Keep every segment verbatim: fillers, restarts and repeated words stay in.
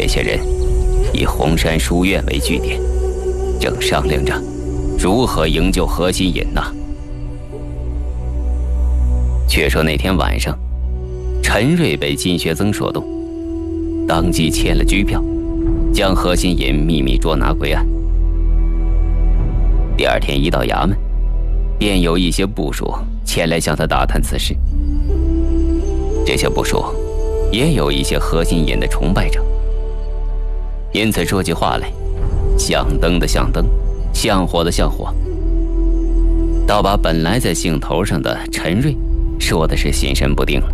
这些人以红山书院为据点，正商量着如何营救何心隐呢。却说那天晚上，陈瑞被金学曾说动，当即签了拘票，将何心隐秘密捉拿归案。第二天一到衙门，便有一些部属前来向他打探此事。这些部属也有一些何心隐的崇拜者，因此说起话来，像灯的像灯，像火的像火，倒把本来在兴头上的陈瑞说的是心神不定了。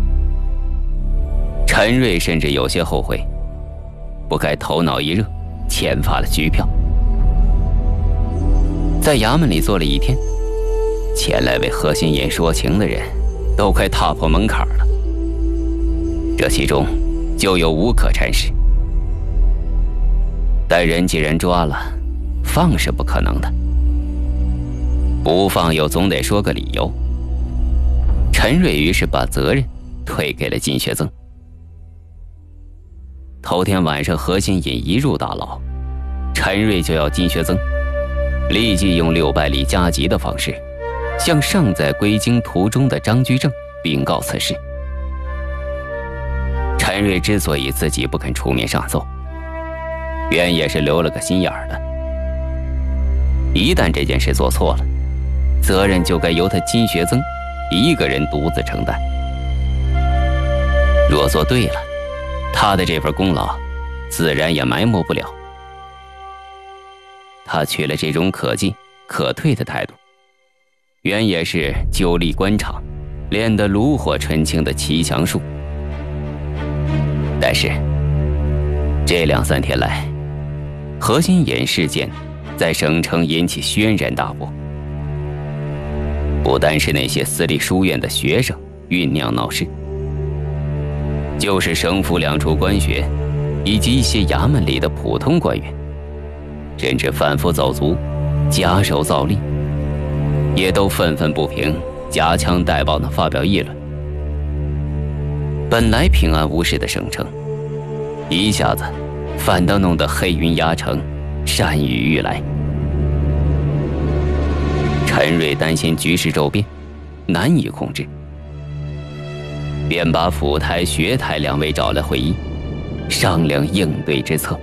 陈瑞甚至有些后悔，不该头脑一热签发了拘票。在衙门里坐了一天，前来为何心隐说情的人都快踏破门槛了，这其中就有吴可禅师。但人既然抓了，放是不可能的，不放又总得说个理由。陈瑞于是把责任推给了金学曾。头天晚上何心隐一入大牢，陈瑞就要金学曾立即用六百里加急的方式向尚在归京途中的张居正禀告此事。陈瑞之所以自己不肯出面上奏，原也是留了个心眼儿的，一旦这件事做错了，责任就该由他金学曾一个人独自承担。若做对了，他的这份功劳自然也埋没不了。他取了这种可进可退的态度，原也是久历官场，练得炉火纯青的骑墙术。但是这两三天来，何心隐事件在省城引起轩然大波，不单是那些私立书院的学生酝酿闹事，就是省府两处官学以及一些衙门里的普通官员，甚至反复走卒、假手造例，也都愤愤不平，夹枪带棒地发表议论。本来平安无事的省城，一下子反倒弄得黑云压城，山雨欲来。陈瑞担心局势骤变，难以控制，便把府台、学台两位找来会议，商量应对之策。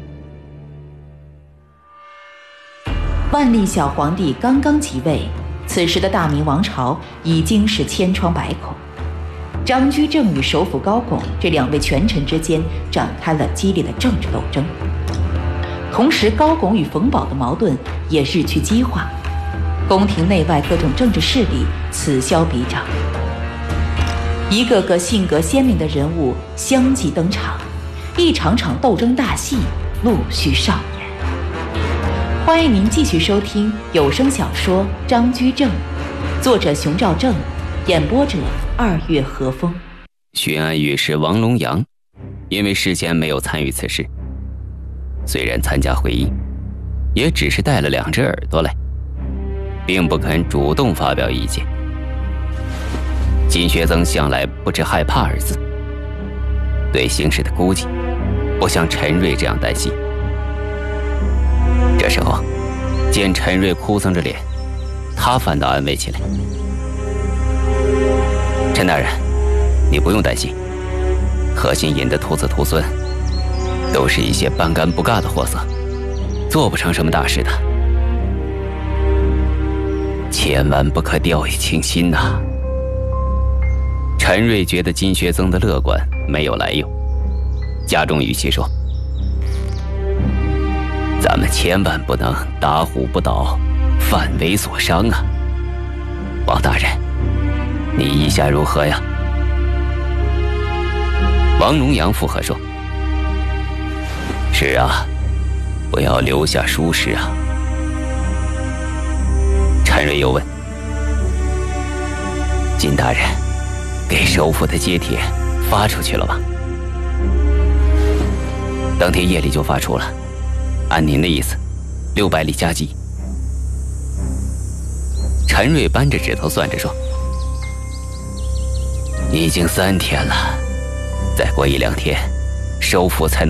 万历小皇帝刚刚即位，此时的大明王朝已经是千疮百孔。张居正与首辅高拱这两位权臣之间展开了激烈的政治斗争，同时高拱与冯保的矛盾也日趋激化，宫廷内外各种政治势力此消彼长，一个个性格鲜明的人物相继登场，一场场斗争大戏陆续上演。欢迎您继续收听有声小说《张居正》，作者熊兆正，演播者二月和风。 巡按御史王龙阳因为事先没有参与此事，虽然参加会议，也只是带了两只耳朵来，并不肯主动发表意见。金学曾向来不知害怕二字，对形势的估计不像陈瑞这样担心。这时候见陈瑞哭丧着脸，他反倒安慰起来。陈大人，你不用担心，何心隐的徒子徒孙都是一些半干不尬的货色，做不成什么大事的，千万不可掉以轻心呐、啊。陈瑞觉得金学曾的乐观没有来由，加重语气说：咱们千万不能打虎不倒，反为所伤啊！王大人，你意下如何呀？王荣阳附和说：是啊，我要留下书史啊。陈瑞又问：金大人，给首府的接帖发出去了吗？当天夜里就发出了，按您的意思，六百里加急。陈瑞扳着指头算着说：已经三天了，再过一两天，首府才能